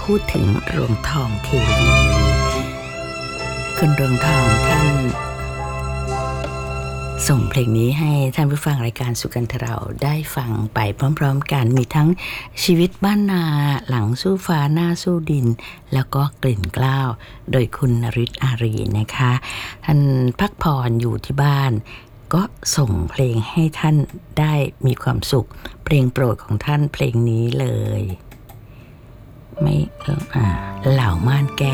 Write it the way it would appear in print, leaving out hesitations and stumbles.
พูดถึงรวงทองทีคุณรวงทองท่านส่งเพลงนี้ให้ท่านผู้ฟังรายการสุกันทเราได้ฟังไปพร้อมๆกันมีทั้งชีวิตบ้านนาหลังสู้ฟ้าหน้าสู้ดินแล้วก็กลิ่นเกล้าโดยคุณนฤทธิ์อารีนะคะท่านพักผ่อนอยู่ที่บ้านก็ส่งเพลงให้ท่านได้มีความสุขเพลงโปรดของท่านเพลงนี้เลยไม่เหล่าม่านแก้ว